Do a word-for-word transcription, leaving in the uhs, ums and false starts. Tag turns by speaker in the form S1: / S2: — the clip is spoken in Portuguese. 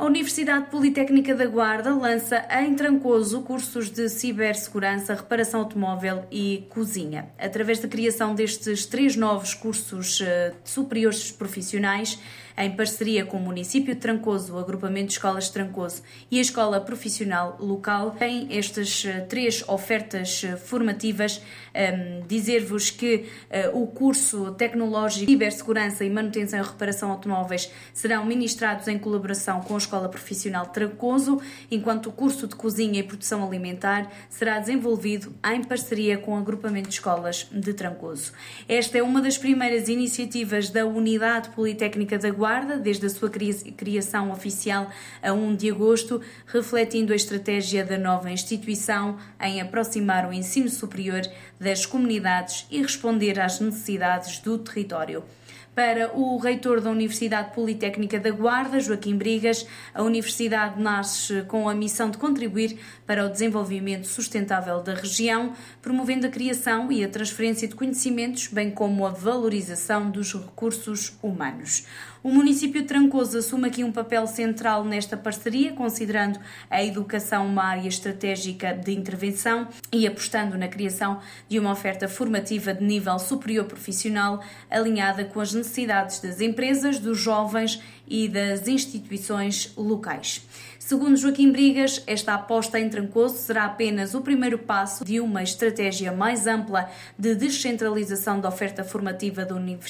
S1: Universidade Politécnica da Guarda lança em Trancoso cursos de cibersegurança, reparação automóvel e cozinha. Através da criação destes três novos cursos superiores profissionais, em parceria com o município de Trancoso, o agrupamento de escolas de Trancoso e a escola profissional local, tem estas três ofertas formativas. Um, dizer-vos que uh, o curso tecnológico de cibersegurança e manutenção e reparação automóveis serão ministrados em colaboração com a escola profissional de Trancoso, enquanto o curso de cozinha e produção alimentar será desenvolvido em parceria com o agrupamento de escolas de Trancoso. Esta é uma das primeiras iniciativas da Unidade Politécnica da Guarda, desde a sua criação oficial a primeiro de agosto, refletindo a estratégia da nova instituição em aproximar o ensino superior das comunidades e responder às necessidades do território. Para o reitor da Universidade Politécnica da Guarda, Joaquim Brigas, a universidade nasce com a missão de contribuir para o desenvolvimento sustentável da região, promovendo a criação e a transferência de conhecimentos, bem como a valorização dos recursos humanos. O município de Trancoso assume aqui um papel central nesta parceria, considerando a educação uma área estratégica de intervenção e apostando na criação de uma oferta formativa de nível superior profissional, alinhada com as necessidades das empresas, dos jovens e das instituições locais. Segundo Joaquim Brigas, esta aposta em Trancoso será apenas o primeiro passo de uma estratégia mais ampla de descentralização da oferta formativa da Universidade